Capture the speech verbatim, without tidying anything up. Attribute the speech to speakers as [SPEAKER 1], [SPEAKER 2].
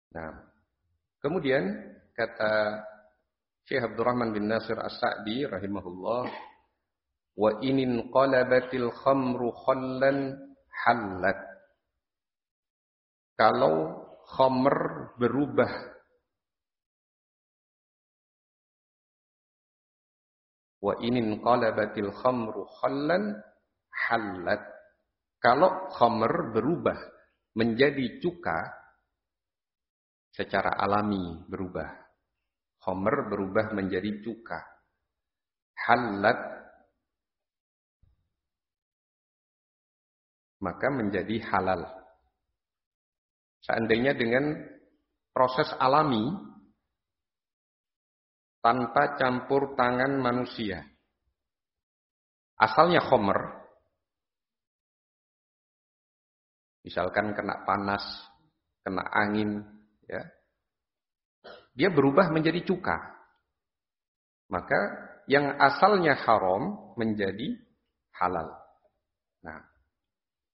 [SPEAKER 1] Nah, kemudian kata Syekh Abdurrahman bin Nasir As-Sa'di rahimahullah, wa inin qalabatil khamru khallan hallat. Kalau khamr berubah wa inin qalabatil khamru khallan hallat. Kalau khamr berubah menjadi cuka secara alami berubah. Khamr berubah menjadi cuka. Hallat maka menjadi halal. Seandainya dengan proses alami tanpa campur tangan manusia. Asalnya khamr, misalkan kena panas, kena angin, ya, dia berubah menjadi cuka. Maka yang asalnya haram menjadi halal. Nah,